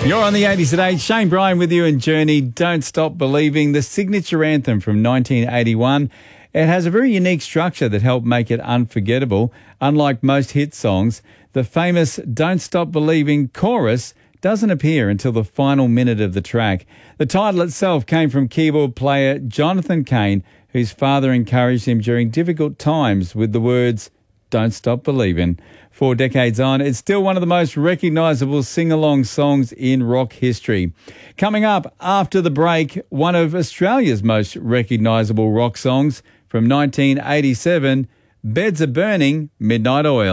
You're on the 80s at 8. Shane Bryan with you and Journey. Don't Stop Believing, the signature anthem from 1981. It has a very unique structure that helped make it unforgettable. Unlike most hit songs, the famous Don't Stop Believing chorus doesn't appear until the final minute of the track. The title itself came from keyboard player Jonathan Cain, whose father encouraged him during difficult times with the words, "Don't Stop Believing." 4 decades on, it's still one of the most recognisable sing-along songs in rock history. Coming up after the break, one of Australia's most recognisable rock songs from 1987, Beds Are Burning, Midnight Oil.